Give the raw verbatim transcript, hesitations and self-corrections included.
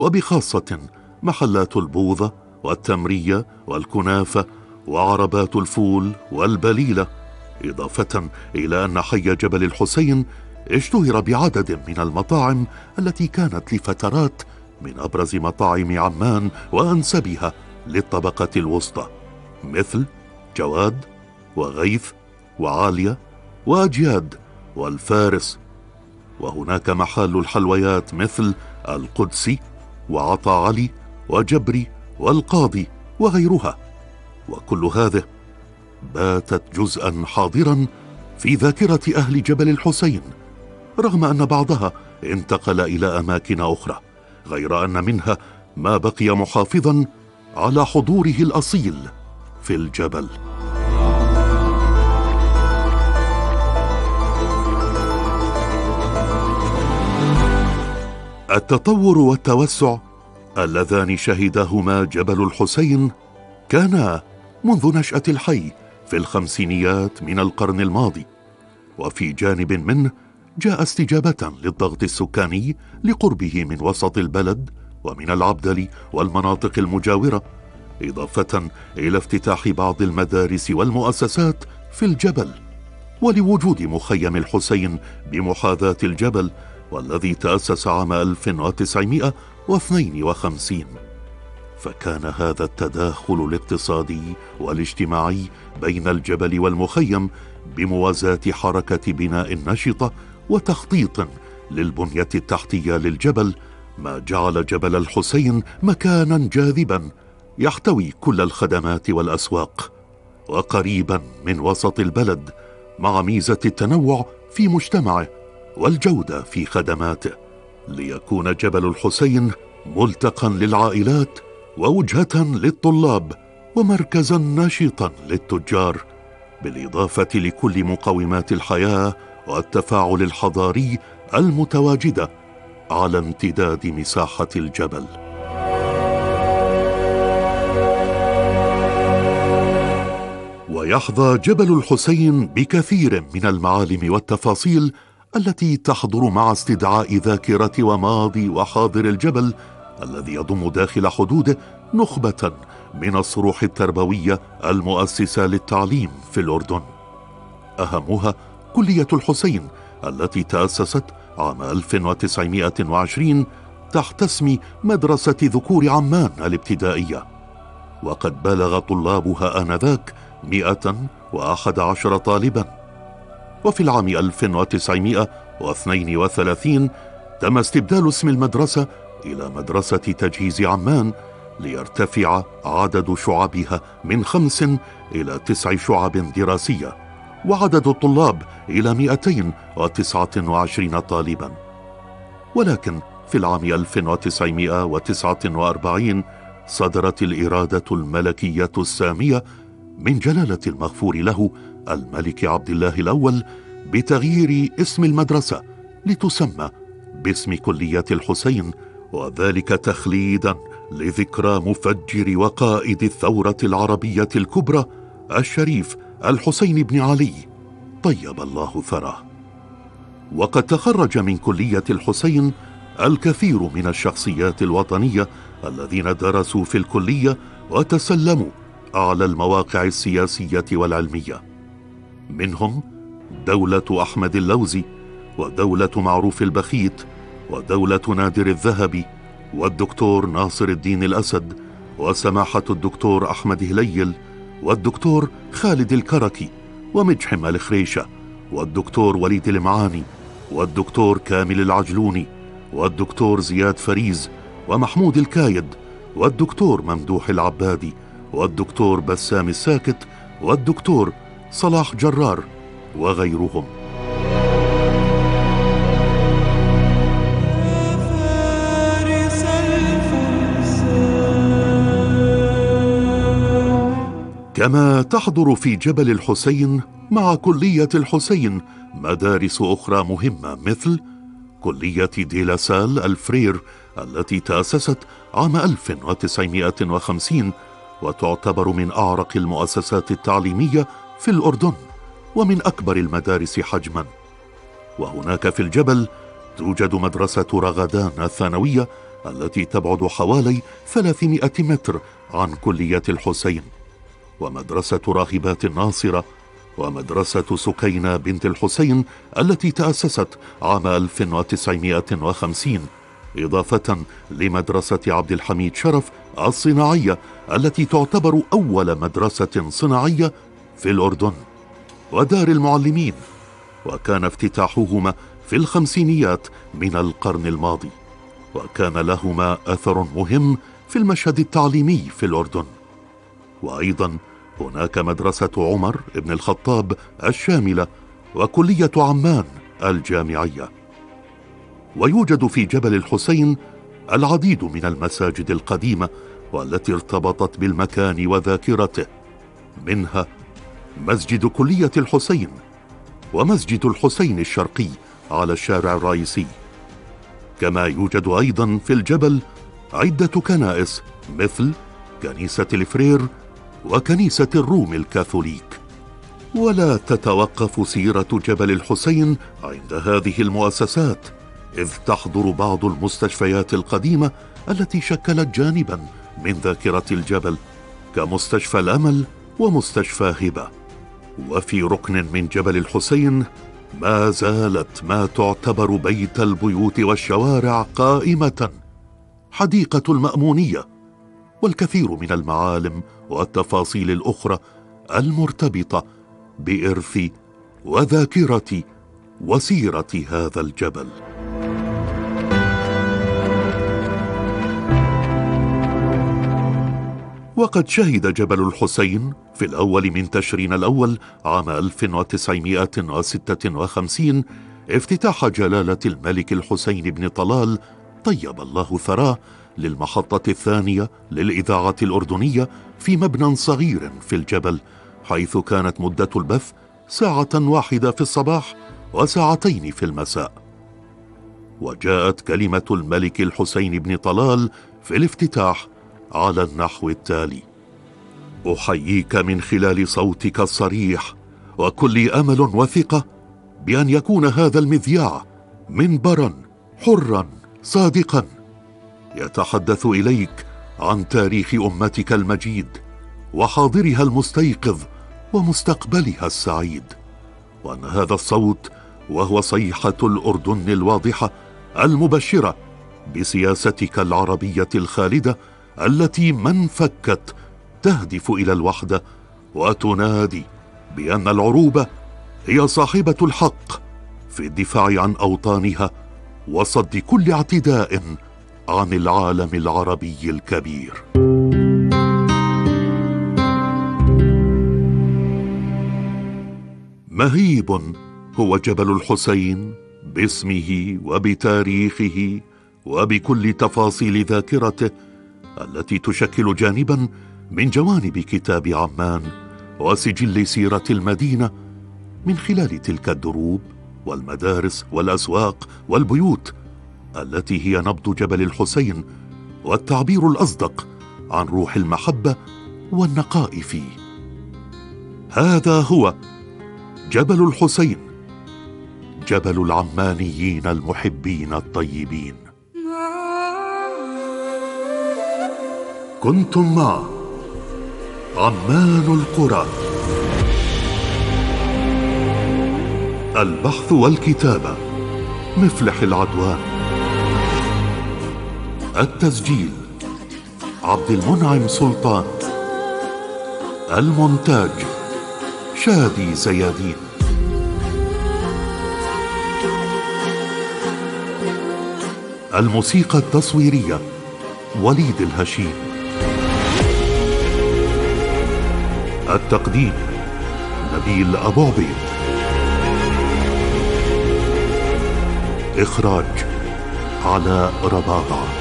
وبخاصة محلات البوظة والتمرية والكنافة وعربات الفول والبليلة، إضافة إلى أن حي جبل الحسين اشتهر بعدد من المطاعم التي كانت لفترات من أبرز مطاعم عمان وأنسبها للطبقة الوسطى، مثل جواد وغيث وعالية وأجياد والفارس. وهناك محال الحلويات مثل القدسي وعطا علي وجبري والقاضي وغيرها، وكل هذه باتت جزءا حاضرا في ذاكرة أهل جبل الحسين، رغم أن بعضها انتقل إلى أماكن أخرى، غير أن منها ما بقي محافظا على حضوره الأصيل في الجبل. التطور والتوسع اللذان شهدهما جبل الحسين كانا منذ نشأة الحي في الخمسينيات من القرن الماضي، وفي جانب منه جاء استجابة للضغط السكاني لقربه من وسط البلد ومن العبدلي والمناطق المجاورة، إضافة إلى افتتاح بعض المدارس والمؤسسات في الجبل، ولوجود مخيم الحسين بمحاذاة الجبل والذي تأسس عام ألف وتسعمائة واثنين وخمسين. فكان هذا التداخل الاقتصادي والاجتماعي بين الجبل والمخيم بموازاة حركة بناء نشطة وتخطيط للبنية التحتية للجبل ما جعل جبل الحسين مكانا جاذبا يحتوي كل الخدمات والأسواق، وقريبا من وسط البلد، مع ميزة التنوع في مجتمعه والجودة في خدماته، ليكون جبل الحسين ملتقى للعائلات ووجهة للطلاب ومركزا نشطا للتجار، بالإضافة لكل مقومات الحياة والتفاعل الحضاري المتواجدة على امتداد مساحة الجبل. ويحظى جبل الحسين بكثير من المعالم والتفاصيل التي تحضر مع استدعاء ذاكرة وماضي وحاضر الجبل الذي يضم داخل حدوده نخبة من الصروح التربوية المؤسسة للتعليم في الأردن، أهمها كلية الحسين التي تأسست عام ألف وتسعمائة وعشرين تحت اسم مدرسة ذكور عمان الابتدائية، وقد بلغ طلابها آنذاك مئة وأحد عشر طالبا. وفي العام ألف وتسعمائة واثنين وثلاثين تم استبدال اسم المدرسة إلى مدرسة تجهيز عمان ليرتفع عدد شعبها من خمس إلى تسع شعب دراسية، وعدد الطلاب إلى مئتين وتسعة وعشرين طالبا. ولكن في العام ألف وتسعمائة وتسعة وأربعين صدرت الإرادة الملكية السامية من جلالة المغفور له الملك عبد الله الأول بتغيير اسم المدرسة لتسمى باسم كلية الحسين، وذلك تخليدا لذكرى مفجر وقائد الثورة العربية الكبرى الشريف الحسين بن علي طيب الله ثراه. وقد تخرج من كلية الحسين الكثير من الشخصيات الوطنية الذين درسوا في الكلية وتسلموا أعلى المواقع السياسية والعلمية، منهم دولة أحمد اللوزي، ودولة معروف البخيت، ودولة نادر الذهبي، والدكتور ناصر الدين الأسد، وسماحة الدكتور أحمد هليل، والدكتور خالد الكركي، ومجحم الخريشة، والدكتور وليد المعاني، والدكتور كامل العجلوني، والدكتور زياد فريز، ومحمود الكايد، والدكتور ممدوح العبادي، والدكتور بسام الساكت، والدكتور صلاح جرار، وغيرهم. كما تحضر في جبل الحسين مع كلية الحسين مدارس أخرى مهمة، مثل كلية ديلاسال الفرير التي تأسست عام ألف وتسعمائة وخمسين وتعتبر من أعرق المؤسسات التعليمية في الأردن ومن أكبر المدارس حجما. وهناك في الجبل توجد مدرسة رغدان الثانوية التي تبعد حوالي ثلاثمائة متر عن كلية الحسين، ومدرسة راهبات الناصرة، ومدرسة سكينة بنت الحسين التي تأسست عام ألف وتسعمائة وخمسين، إضافة لمدرسة عبد الحميد شرف الصناعية التي تعتبر أول مدرسة صناعية في الأردن، ودار المعلمين، وكان افتتاحهما في الخمسينيات من القرن الماضي، وكان لهما أثر مهم في المشهد التعليمي في الأردن. وأيضا هناك مدرسة عمر بن الخطاب الشاملة، وكلية عمان الجامعية. ويوجد في جبل الحسين العديد من المساجد القديمة والتي ارتبطت بالمكان وذاكرته، منها مسجد كلية الحسين، ومسجد الحسين الشرقي على الشارع الرئيسي. كما يوجد أيضا في الجبل عدة كنائس مثل كنيسة الفرير وكنيسة الروم الكاثوليك. ولا تتوقف سيرة جبل الحسين عند هذه المؤسسات، إذ تحضر بعض المستشفيات القديمة التي شكلت جانبا من ذاكرة الجبل، كمستشفى الأمل ومستشفى هبة. وفي ركن من جبل الحسين ما زالت ما تعتبر بيت البيوت والشوارع قائمة، حديقة المأمونية، والكثير من المعالم والتفاصيل الأخرى المرتبطة بإرث وذاكرة وسيرة هذا الجبل. وقد شهد جبل الحسين في الأول من تشرين الأول عام ألف وتسعمائة وستة وخمسين افتتاح جلالة الملك الحسين بن طلال طيب الله ثراه للمحطة الثانية للإذاعة الأردنية في مبنى صغير في الجبل، حيث كانت مدة البث ساعة واحدة في الصباح وساعتين في المساء. وجاءت كلمة الملك الحسين بن طلال في الافتتاح على النحو التالي: أحييك من خلال صوتك الصريح وكل أمل وثقة بأن يكون هذا المذياع منبرا حرا صادقا يتحدث إليك عن تاريخ أمتك المجيد وحاضرها المستيقظ ومستقبلها السعيد، وأن هذا الصوت وهو صيحة الأردن الواضحة المبشرة بسياستك العربية الخالدة التي ما انفكت تهدف إلى الوحدة وتنادي بأن العروبة هي صاحبة الحق في الدفاع عن أوطانها وصد كل اعتداء عن العالم العربي الكبير. مهيب هو جبل الحسين باسمه وبتاريخه وبكل تفاصيل ذاكرته التي تشكل جانبا من جوانب كتاب عمان وسجل سيرة المدينة، من خلال تلك الدروب والمدارس والأسواق والبيوت التي هي نبض جبل الحسين والتعبير الأصدق عن روح المحبة والنقاء فيه. هذا هو جبل الحسين، جبل العمانيين المحبين الطيبين. كنتم مع عمان القرى. البحث والكتابة مفلح العدوان. التسجيل عبد المنعم سلطان. المونتاج شادي زيادين. الموسيقى التصويرية وليد الهشيم. التقديم نبيل أبو عبيد. إخراج علاء رباغة.